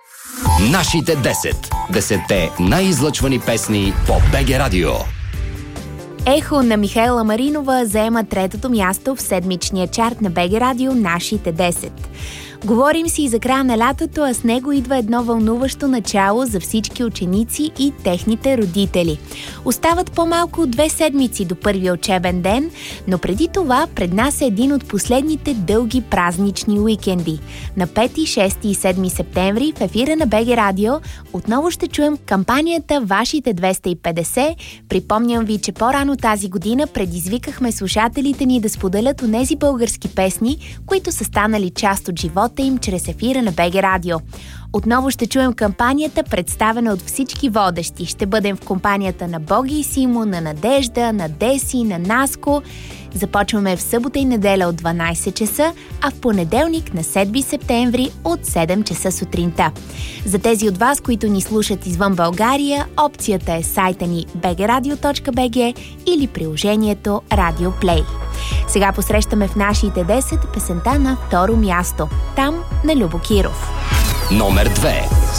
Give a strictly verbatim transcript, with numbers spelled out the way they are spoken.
Нашите десет. Десетте най-излъчвани песни по БГ Радио. Ехо на Михаела Маринова заема третото място в седмичния чарт на БГ Радио Нашите десет. Говорим си и за края на лятото, а с него идва едно вълнуващо начало за всички ученици и техните родители. Остават по-малко от две седмици до първия учебен ден, но преди това пред нас е един от последните дълги празнични уикенди. На пети, шести и седми септември в ефира на БГ Радио отново ще чуем кампанията Вашите двеста и петдесет. Припомням ви, че по-рано тази година предизвикахме слушателите ни да споделят онези български песни, които са станали част от живота им чрез ефира на БГ Радио. Отново ще чуем кампанията, представена от всички водещи. Ще бъдем в компанията на Боги и Симо, на Надежда, на Деси, на Наско. Започваме в събота и неделя от дванайсет часа, а в понеделник на седми септември от седем часа сутринта. За тези от вас, които ни слушат извън България, опцията е сайта ни би джи радио точка би джи или приложението Radio Play. Сега посрещаме в нашите десет песента на второ място. Там на Любо Киров. Номер две.